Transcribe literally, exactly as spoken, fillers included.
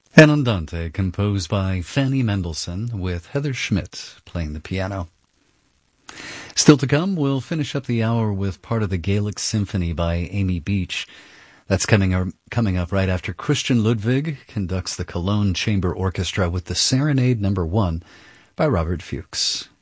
An Andante, composed by Fanny Mendelssohn, with Heather Schmidt playing the piano. Still to come, we'll finish up the hour with part of the Gaelic Symphony by Amy Beach. That's coming up, coming up right after Christian Ludwig conducts the Cologne Chamber Orchestra with the Serenade Number One by Robert Fuchs.